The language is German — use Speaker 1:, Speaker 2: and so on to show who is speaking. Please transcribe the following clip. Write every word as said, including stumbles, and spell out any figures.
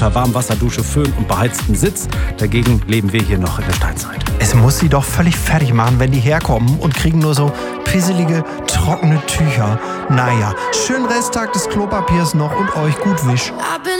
Speaker 1: Per Warmwasserdusche, Föhn und beheizten Sitz. Dagegen leben wir hier noch in der Steinzeit.
Speaker 2: Es muss sie doch völlig fertig machen, wenn die herkommen und kriegen nur so pisselige, trockene Tücher. Naja, schönen Resttag des Klopapiers noch und euch gut Wisch.